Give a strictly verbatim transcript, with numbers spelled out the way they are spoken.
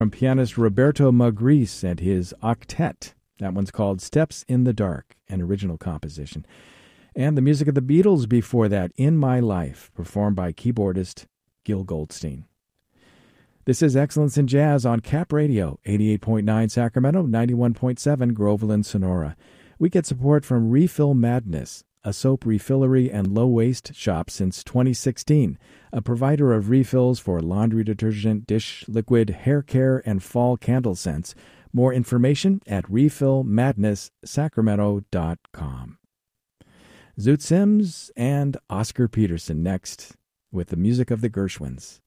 from pianist Roberto Magris and his octet. That one's called Steps in the Dark, an original composition. And the music of the Beatles before that, In My Life, performed by keyboardist Gil Goldstein. This is Excellence in Jazz on Cap Radio, eighty-eight point nine Sacramento, ninety-one point seven Groveland, Sonora. We get support from Refill Madness, a soap refillery and low-waste shop since twenty sixteen, a provider of refills for laundry detergent, dish liquid, hair care, and fall candle scents. More information at refill madness sacramento dot com. Zoot Sims and Oscar Peterson next with the music of the Gershwins.